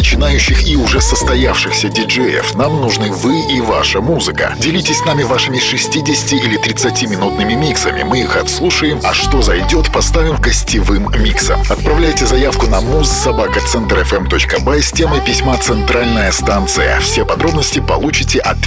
начинающих и уже состоявшихся диджеев. Нам нужны вы и ваша музыка. Делитесь с нами вашими 60 или 30-минутными миксами. Мы их отслушаем, а что зайдет, поставим гостевым миксом. Отправляйте заявку на muz@centerfm.by с темой письма «Центральная станция». Все подробности получите от